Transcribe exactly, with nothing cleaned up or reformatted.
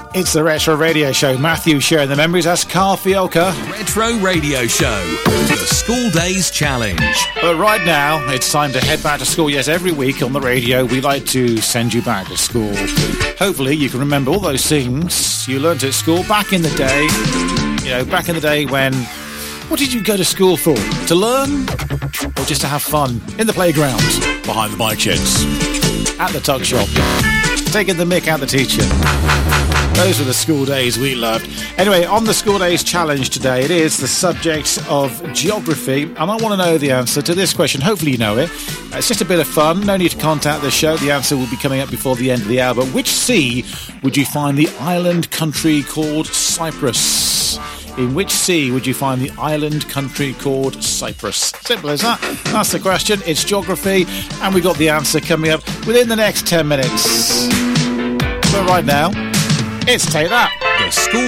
It's the Retro Radio Show. Matthew sharing the memories. That's Carl Fiolka. Retro Radio Show, the School Days Challenge. But right now, it's time to head back to school. Yes, every week on the radio, we like to send you back to school. Hopefully, you can remember all those things you learnt at school back in the day. You know, back in the day when... What did you go to school for? To learn? Or just to have fun? In the playground? Behind the bike sheds? At the tuck shop? Taking the mick out the teacher? Those were the school days we loved. Anyway, on the School Days Challenge today, it is the subject of geography, and I want to know the answer to this question. Hopefully you know it. It's just a bit of fun. No need to contact the show. The answer will be coming up before the end of the hour. But which sea would you find the island country called Cyprus? In which sea would you find the island country called Cyprus? Simple as that. That's the question. It's geography, and we got the answer coming up within the next ten minutes. But right now, it's Take That. The School